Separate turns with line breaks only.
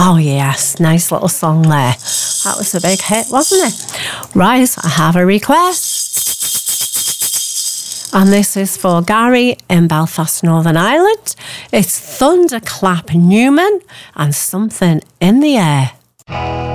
Oh, yes. Nice little song there. That was a big hit, wasn't it? Right, I have a request. And this is for Gary in Belfast, Northern Ireland. It's Thunderclap Newman and Something in the Air.